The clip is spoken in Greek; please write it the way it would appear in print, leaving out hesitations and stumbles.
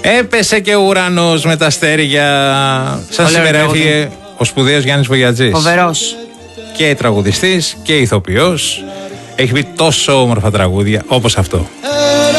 Έπεσε και ο ουρανός με τα αστέρια. Σαν σήμερα έφυγε ο σπουδαίος Γιάννης Βογιατζής. Φοβερός. Και τραγουδιστής και ηθοποιός. Έχει πει τόσο όμορφα τραγούδια όπως αυτό.